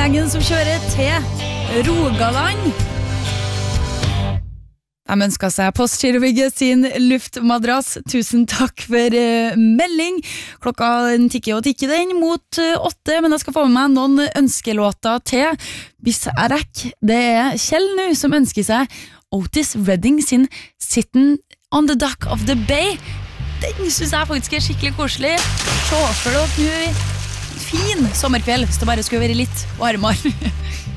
gjengen som kjører til Rogaland. De ønsket seg Postgirobygget sin luftmadrass. Tusen takk for melding. Klokka tikker og tikker den mot 8, men jeg skal få med meg noen ønskelåter til. Hvis jeg rekker, det Kjell nå som ønsker seg Otis Redding sin Sitting on the Dock of the Bay. Den synes jeg faktisk skikkelig koselig. Se for dere nå fin sommerkveld, hvis det bare skulle være litt varmere.